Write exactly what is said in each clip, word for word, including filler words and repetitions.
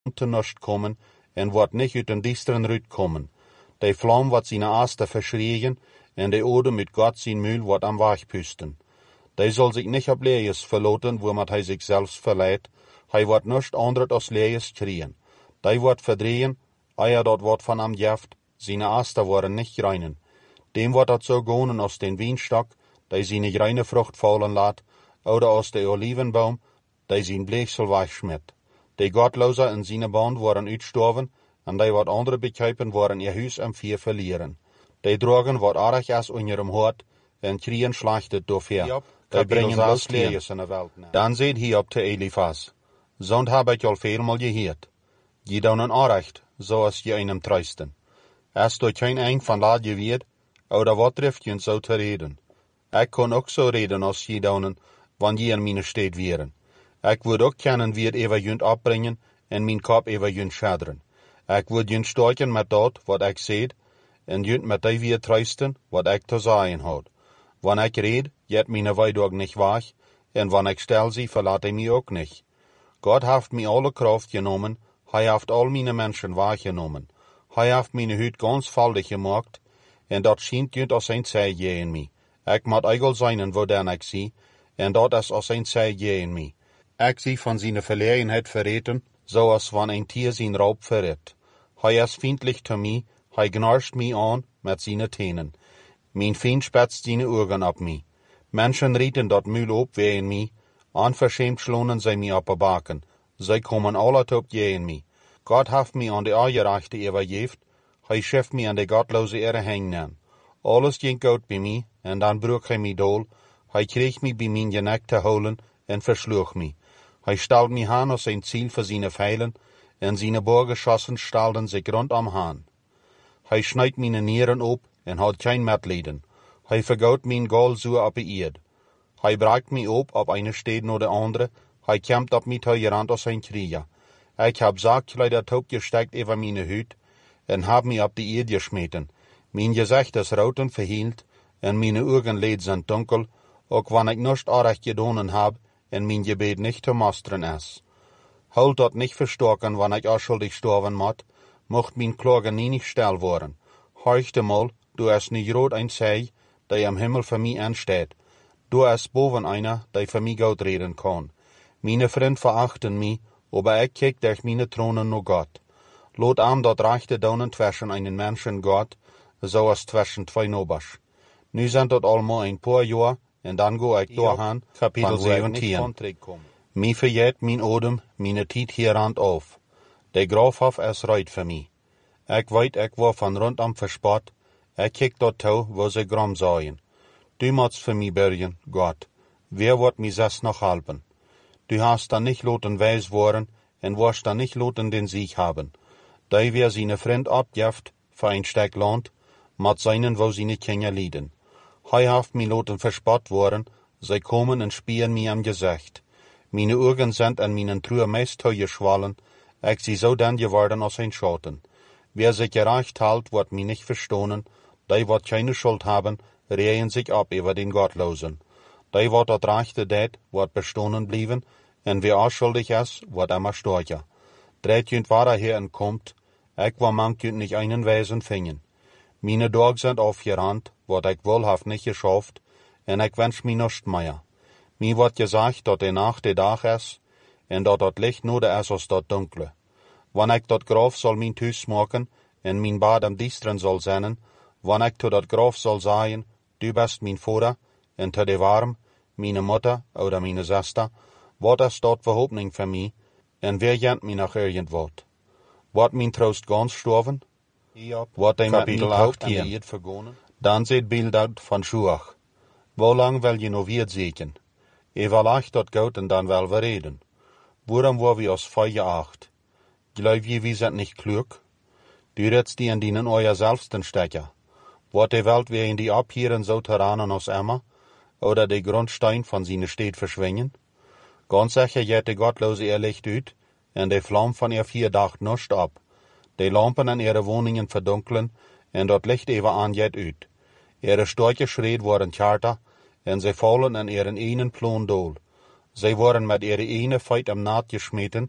te nost komen en wordt niet uit een diesteren ruit komen. De vlam wordt zijn aaste verschriegen en de ode met God zijn muil wordt aan wegpusten. Hij zal zich niet op lees verloten, waarmee hij zichzelf verleidt. Hij wordt nost anders als lees kriegen. Hij wordt verdrehen, eer dat wordt van hem jeft, zijn aaste worden niet reinen. Dem wordt het zo gaan als den wienstok, die zijn reine vrucht vallen laat, oder als de olivenboom, die zijn bleeksel wegsmet. De godloze in zijn band worden uitstorven, en die wat andere bekijpen worden ihr huis en vier verlieren. De drogen wordt erg als onder hem hoort, en kriegen slachtet doorver. Die brengen loslees in de welt. Dan zegt hij op te Elifaz, zond heb ik al veelmaal gehoord. Je doen een onrecht, zoals je in hem truisten. Als door geen eng van laat je weet, oder wat treft je zo te reden. Ik kon ook zo reden als je doen, wanneer je in mijn steed wieren. Ik would ook kennen wie het even junt opbrengen, en mijn kop even junt schaderen. Ik would junt storken met dat, wat ik zeid, en junt met die weer truisten, wat ik te zeggen had. Wanneer ik red, jet mijn weidog niet weg, en wanneer ik stel zie, verlaat hij mij ook niet. God heeft mij alle kracht genomen, hij heeft al mijn mensen weggenomen. Hij heeft mijn huid gansvaldig gemaakt, en dat schijnt junt als een zij in mij. Ik moet eigel zijn waardan ik zie, en dat is als een zij in mij. Ik zie van zijn verlegenheid verreten, zoals van een tier zijn raub verret. Hij is vriendelijk te mij, hij knarst mij aan met zijn tenen. Mijn vriend spetst zijn ogen op mij. Mensen rieten dat muil op wegen mij, onverschämt slonen zij mij op de baken. Zij komen alle op tegen mij. God heeft mij aan de ongerechte overgeeft, hij scheft mij aan de godloze ere hengnen. Alles ging goed bij mij, en dan broek hij mij dool. Hij kreeg mij bij mijn genek te houden en versloeg mij. Hij stelt mij aan als een ziel voor zijn vijlen, en zijn boorgeschossen stelden zich rondom aan. Hij snijdt mijn nieren op en houdt geen medelijden. Hij vergoot mijn galzuur op de eerd. Hij braakt mij op op een stad naar de andere. Hij kämpt op mij tegenrand als een krieger. Ik heb zakkleider opgestekt over mijn huid en heb mij op de eerd gesmeten. Mijn gezicht is rood en verhield en mijn ogen led zijn donker, ook wanneer ik niets erg gedaan heb en mijn gebed niet te masteren is. Houd dat niet verstoken wanneer ik onschuldig sterven moet, mocht mijn klagen niet stil worden. Hoogtemal, du is niet groot een zij, die am Himmel voor mij aanstaat. Du is boven einer, die voor mij goed reden kan. Mijn vriend verachten mij, aber ik kijk durch mijn tronen naar God. Laat aan dat rechte doen tussen een mens en God, zoals tussen twee nobers. Nu zijn dat allemaal een paar jaar, en dan ga ik doorgaan, kapitel zeventien. Mij verjet mijn odem, mijn tijd hieraan af. De graafhof is ruit voor mij. Ik weet, ik word van rondom verspot. Ik kijk dat toe, waar ze grom zaaien. Du moet voor mij bergen, God. Wer wordt mij zes nog helpen? Du hast dan niet laten wijs worden, en wirst dan niet laten den Sieg hebben. Die wer zijn vriend opgeeft, voor een stuk land, moet zijn wo zijn kinderen lieden. Hij heeft mij laten verspot worden, zij komen en spieren mij am gezicht. Mijn ogen zijn en mijn truhe meest toegeschwollen, ik zie zo dan geworden als een schoten. Wer zich gerecht houdt, wordt mij niet verstonen, die wordt keine schuld hebben, reden zich op over den Gottlosen. Die wordt dat rechte deed, wordt bestonen blijven, en wie onschuldig is, wordt immer storcher. Dreht junt waarheen komt, ik wil mank junt niet einen wezen vingen. Meine dag zijn afgerand, wat ik wel heb niet geschaft, en ik wens mij niets meer. Mij wordt gezegd dat de nacht de dag is, en dat het licht nodig is als dat donkle. Wanneer ik dat graf zal mijn thuis smoken, en mijn bad am diesteren zal zijn, wanneer ik tot dat graf zal zeggen, du bist mijn vader, en te de warm, mijn moeder, oder mijn zuster, wat is dat verhoopning voor mij, en wie jent mij nog irgendwat? Wordt mijn troost gans sterven? Wordt hij met mij hoofd aan de eerd vergonen? Dan zegt Bildad van Schuach, hoe lang wil je nog weer zeken? Evaluacht dat goed en dan wel we reden. Waarom worden we als feige acht? Geloof je, wie zijn niet klug? Du redst die in dienen euer selbsten stecker. Wordt de Welt weer in die abhieren so terranen als Emma, oder de Grundstein van zijn steed verschwingen? Ganz sicher jet de Gottloze ihr Licht uit, en de vlam van ihr vier dacht nicht ab. De lampen in ihre woningen verdunkelen, en dat licht even aan jet uit. Ihre storche schreed worden charter, en zij vallen in ihren einen ploon dool. Zij worden met ihre ene feit am naad gesmeten,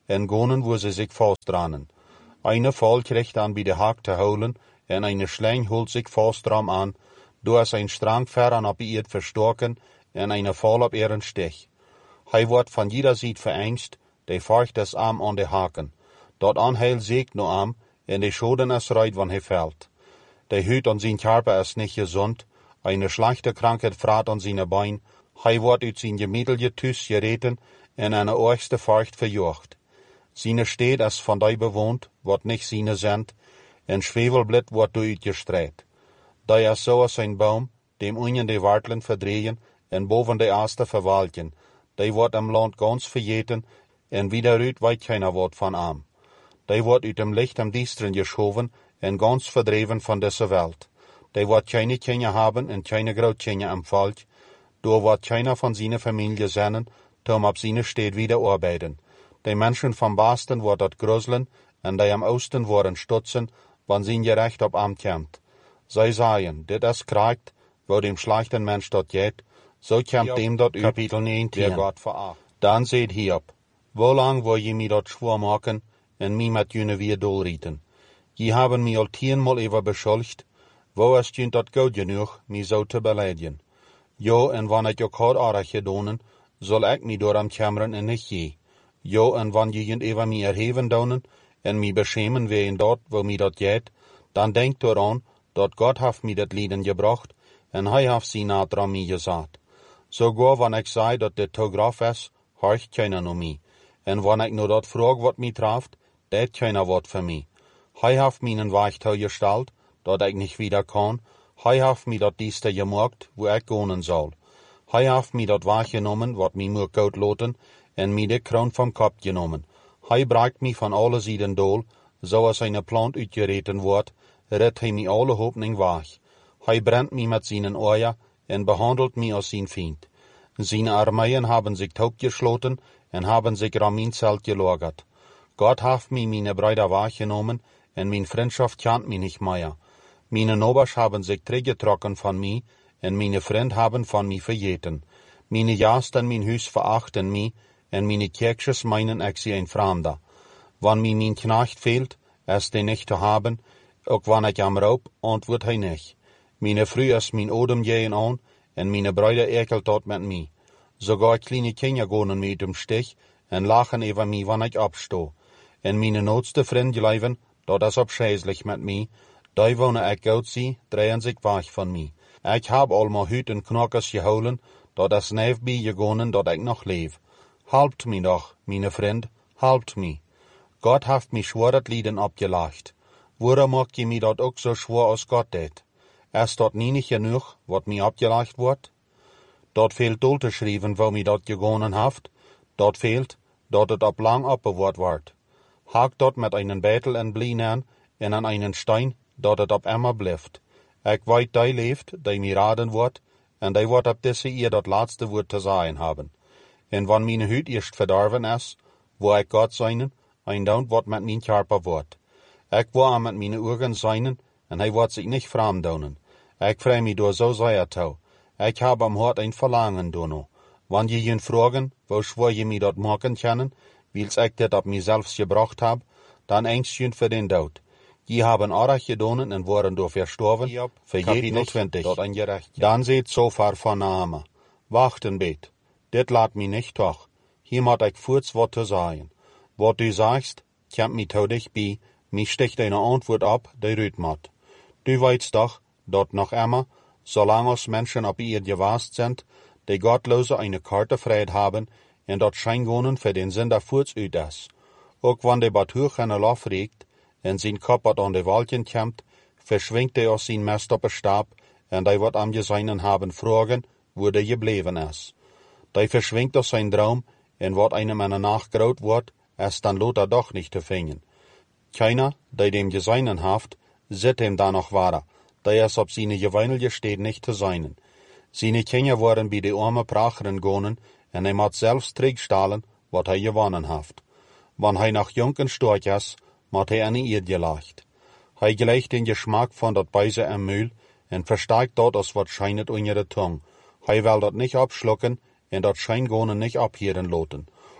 en gonen wo ze zich vastdranen. Eine val krijgt dan bij de haak te houden, en eine slang holt zich vast erom aan, door zijn strang verren op eerd verstoken, en eine val op ihren stich. Hij wordt van jeder zijde verengst, de vacht es arm aan de haken. Dat aanheil zeekt no arm, en de schoden es ruit wanneer hij valt. De huid aan zijn karper is niet gezond, eine slechte krankheid vraat aan zijn bein, hij wordt uit zijn gemiddelje thuis gereten, en aan de oorste vacht verjocht. Zijn stad is van die bewoond, wordt niet zijn zend, en zwevelblad wordt door uitgestreit. Die is zoals een boom, dem onder de wortelen verdrehen, en boven de aste verwalken. Die wordt im land ganz vergeten, en wiederuit weet keiner wat van am. Die wordt uit dem licht am diesteren geschoven, en ganz verdreven van deze welt. Die wordt keine kinderen hebben, en keine grootkinderen am volk. Door wordt keiner van zijn familie zennen, tom op zijn stad wieder arbeiden. Die mensen van Basten wordt dat gruzelen, en die am oosten worden stutsen, wanneer zijn gerecht op am komt. Zij zeggen, dit is krijgt, wo dem slechten mens dat jet, zo komt dem dat uit, kapitel negentien, der God veracht. Dan zegt Hiob, hoe lang wil je mij dat schwoor maken, en mij met jullie weer doorrieten? Je hebben mij al tienmaal even beschuldigd, wo is jullie dat goed genoeg, mij zo te beleiden? Jo, en wanneer ik ook had aardig gedaan, zal ik mij door am kammeren en niet je. Jo, en wanneer jullie even mij erheven doen, en mij beschemen wegen dat, wo mij dat jet, dan denk eraan, dat God heeft mij dat lijden gebracht, en hij heeft zijn naad aan mij gezet. Sogar wanneer ik zei dat dit te grof is, hoort keiner naar mij. En wanneer ik nu dat vraag wat mij treft, deed keiner wat voor mij. Hij heeft mij een weg toegesteld, dat ik niet wieder kan. Hij heeft mij dat dieste gemaakt, wo ik gaan zal. Hij heeft mij dat weg genomen, wat mij moet koud laten, en mij de kroon van kop genomen. Hij brengt mij van alle zijden dool, zoals een plant uitgereten wordt, redt hij mij alle hoopning weg. Hij brengt mij met zijn oor, en behandelt mij als zijn vriend. Zijn armeeën hebben zich opgesloten, en hebben zich aan mijn zelt gelagert. God heeft mij mijn bruider weggenomen, en mijn vriendschap kent mij niet meer. Mijn nobers hebben zich teruggetrokken van mij, en mijn vrienden hebben van mij vergeten. Mijn gast en mijn huis verachten mij, en mijn kerkjes meinen ik zie een vreemde. Wanneer mij mijn knecht fehlt, is die niet te hebben, ook wanneer ik hem roep, antwoordt hij niet. Mijn vrouw is mijn odem geën aan, en mijn bruider ekelt dat met mij. Sogar kleine kinderen gaan mij uit dem stich, en lachen over mij wanneer ik opsto. En mijn noodste vrienden blijven, dat is opschijzelijk met mij. Die wonen ik goed zie, draaien zich weg van mij. Ik heb allemaal huid en knokkers gehouden, dat is niet bijgegaan dat ik nog leef. Helpt mij doch, mijn vriend, helpt mij. God heeft mij zwaar het lijden opgelegd. Waarom maak je mij dat ook zo zwaar als God deed? Is dat niet genoeg, wat mij opgelegd wordt? Dat veelt dol te schrijven, waar mij dat gegaan heeft. Dat veelt, dat het op lang opbewaard wordt. Haak dat met een betel en blien aan, en aan een steen, dat het op immer blijft. Ik weet die leeft, die mij raden wordt, en die wordt op deze eer dat laatste woord te zeggen hebben. En wanneer mijn huid eerst verdorven is, wil ik God zijn, en dan wat met mijn körper wordt. Ik wil hem met mijn ogen zijn, en hij wordt zich niet vreemd doen. Ik vrij mij door zo zeer toe. Ik heb am hart een verlangen doen. Wanneer je vragen, wo schwoor je mij dat maken kunnen, wils ik dit op mijzelf gebracht heb, dan engst je voor den dood. Je hebben aardig gedaan en worden door verstorven, vergeet niet twintig, dat ongerecht. Dan zit zo ver van Name. Wacht een beet. Dit laat mij niet toch. Hier moet ik voorts wat te zeggen. Wat u zegt, komt mij te dichtbij, mij sticht een antwoord op, die ruit moet. Du weet toch, dat nog immer, zolang als mensen op eerd gewaast zijn, die Gottloze een karte vrijheid hebben, en dat schijngonen voor den zinder voorts uit is. Ook wanneer de batuur geen lof riekt, en zijn kop wat aan de wolken komt, verschwingt hij als zijn mest op een stap, en die wordt am gezijnen hebben vragen, wo de gebleven is. Die verschwingt als zijn droom, en wat einem in de nacht groot wordt, is dan loter doch niet te vinden. Keiner, die dem gezijnen heeft, zit hem dan nog waar, die is op zijn geweinelje steed niet te zijn. Zijn kinderen worden bij de arme pracheren gonen, en hij moet zelfs terugstellen wat hij gewonnen heeft. Wanneer hij nog jong en sterk is, moet hij aan een eerd gelegd. Hij gleicht den geschmack van dat bijze en muil, en versteigt dat als wat schijnet onder de tong. Hij wil dat niet opschlucken, en dat schijngonen niet ophieren laten.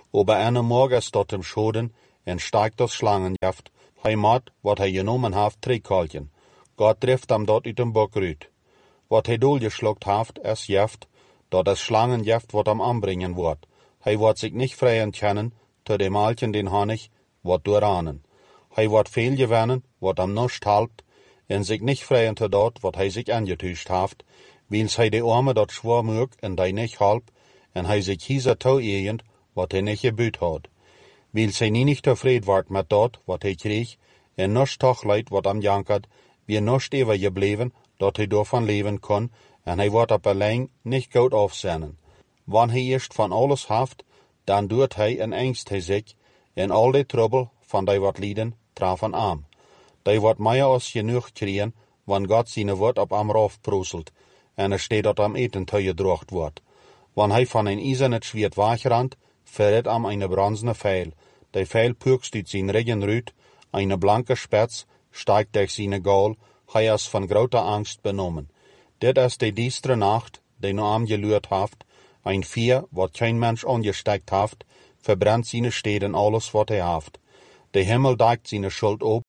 Ober ene morgen stot hem schoden en steigt das slangenjaft. Hij maat wat hij genomen heeft treekaltjen. God treft hem dat uit een bok uit. Wat hij doorgeslokt heeft, is jaft, dat is slangenjaft wat hem aanbrengen wordt. Hij wordt zich niet vrij ontkennen, te de maaltjen den Honig wat dooranen. Hij wordt veel gewinnen, wat hem nicht helpt, en zich niet vrij te dat wat hij zich aangetuigd heeft, wils hij de arme dat zwaar maakt en die niet helpt, en hij zich hiezer toe eend, wat hij niet gebuut had. Wils hij niet tevreden wordt met dat wat hij kreeg, en nicht toch leidt wat hem jankert, wie nicht ever gebleven, dat hij daarvan leven kon, en hij wordt op alleen niet goed afzennen. Wanneer hij eerst van alles heeft, dan doet hij in angst hij zich, en al die trouble van die wat lijden, treffen aan. Die wordt meer als genoeg krijgen, wanneer God zijn woord op hem raafproezelt, en er staat dat hem eten toegedroogd wordt. Wanneer hij van een ijzernet zwaard wegrent, verret hem een bronzene veil. Die veil pukst uit zijn regen uit, een blanke spets steigt durch zijn gaal, hij is van grote angst benomen. Dit is de diestere nacht, die nu hem geluurd heeft, een vuur wat geen mens angestekt heeft, verbrennt zijn steden alles wat hij heeft. De hemel dekt zijn schuld op,